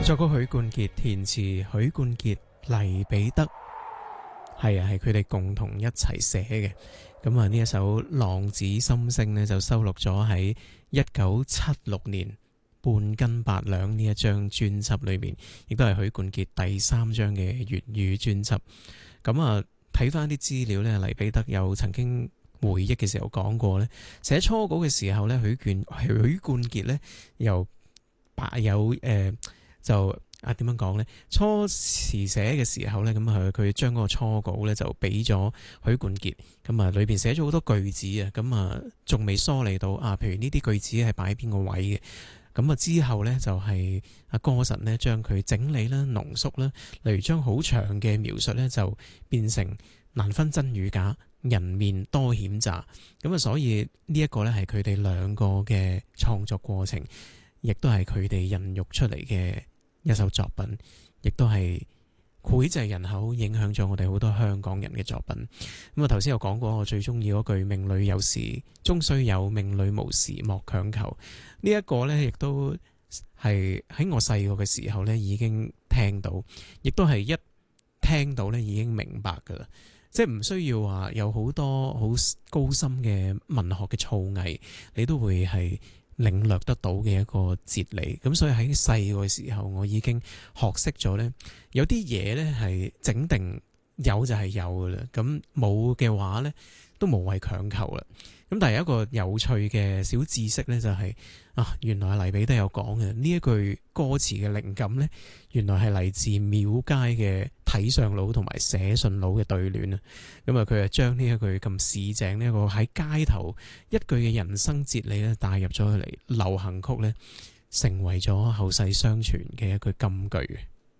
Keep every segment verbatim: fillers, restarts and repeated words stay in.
作曲許冠傑，填詞許冠傑、黎彼得，係啊，係佢哋共同一齊寫嘅。咁啊，呢一首《浪子心聲》呢，就收錄咗喺一九七六年半斤八兩呢一張專輯裏面，亦都係許冠傑第三張嘅粵語專輯。咁啊，睇翻啲資料呢，黎彼得有曾經回憶嘅時候講過呢，寫初稿嘅時候呢，許冠許冠傑呢又白有誒。呃就啊點樣講呢？初時寫嘅時候呢，咁佢佢將嗰個初稿呢就俾咗許冠傑，咁啊裏邊寫咗好多句子啊，咁啊仲未梳理到啊，譬如呢啲句子係擺喺邊個位嘅，咁啊之後呢，就係阿歌神呢將佢整理啦、濃縮啦，例如將好長嘅描述呢就變成難分真與假，人面多險詐，咁啊所以呢一個呢係佢哋兩個嘅創作過程，亦都係佢哋孕育出嚟嘅一首作品，亦都係膾炙人口，影響咗我哋好多香港人嘅作品。咁啊，頭先有講過，我最中意嗰句「命裏有時終須有，命裏無時莫強求」。呢一個呢，亦都係喺我細個嘅時候呢已經聽到，亦都係一聽到呢已經明白噶啦。即係唔需要話有好多好高深嘅文學嘅造詣，你都會係領略得到嘅一個哲理。咁所以喺細個時候，我已經學識咗呢，有啲嘢呢係整定有就係有噶啦，咁冇嘅話呢，都無謂強求啦。咁但係有一個有趣嘅小知識呢，就係、是、啊，原來黎彼得有講嘅呢一句歌詞嘅靈感呢，原來係嚟自廟街嘅睇相佬同埋寫信佬嘅對聯啊。咁啊，佢就將呢一句咁市井呢一個喺街頭一句嘅人生哲理呢，帶入咗嚟流行曲呢，成為咗後世相傳嘅一句金句。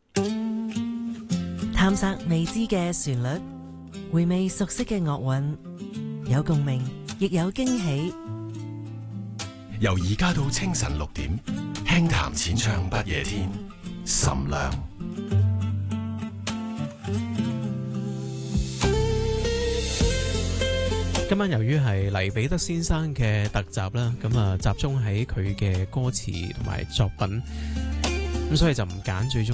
探索未知嘅旋律，回味熟悉嘅樂韻，有共鳴，亦有驚喜。 由而家到清晨六點，輕談淺唱不夜天，岑亮。 今晚由於係黎彼得先生嘅特集啦，咁啊集中喺佢嘅歌詞同埋作品，咁所以就唔揀最終